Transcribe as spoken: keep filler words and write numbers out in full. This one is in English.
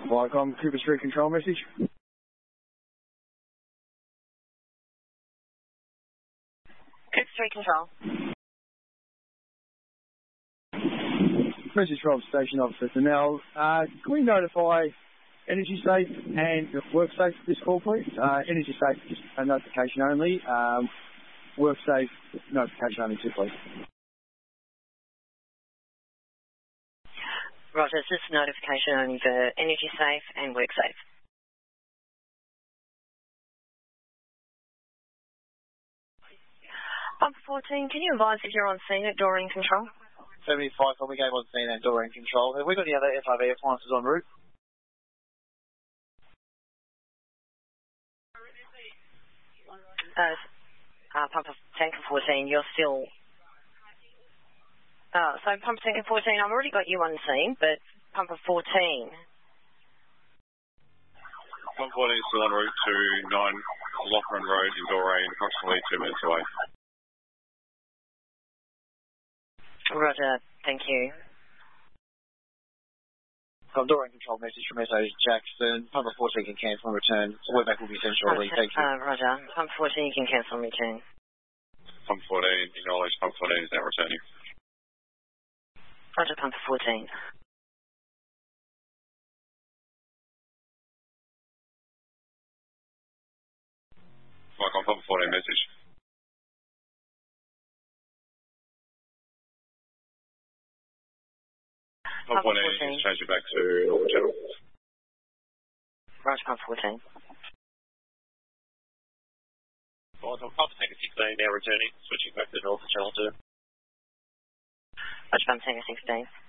Viacom, Cooper Street control message. Cooper Street control. Message from Station Officer Danelle. Uh, can we notify Energy Safe and WorkSafe this call, please? Uh, Energy Safe, just a notification only. Um, WorkSafe, notification only too, please. Roger, this is notification only for Energy Safe and WorkSafe. Pump fourteen, can you advise if you're on scene at Doreen Control? seventy-five, we gave on scene and Doreen Control. Have we got any other F R V appliances en route? Uh, uh, pump tanker fourteen, you're still... Uh, so pump tanker fourteen, I've already got you on scene, but pumper fourteen... Pump fourteen is still en route to nine Loughran Road in Doreen, approximately two minutes away. Roger, thank you. From Doreen Control message from S O Jackson. Pumper fourteen can cancel and return. Wordback will be sent shortly. Uh, Thank you. Uh, Roger, pump fourteen, you can cancel and return. Pump fourteen, acknowledge pump fourteen is now returning. Roger, pumper fourteen. Viacom, pump fourteen message. Pump fourteen, fourteen. change it back to normal channel. Roger, pump fourteen. Viacom, pump tanker sixteen now returning, switching back to normal channel two. Roger, pump tanker sixteen.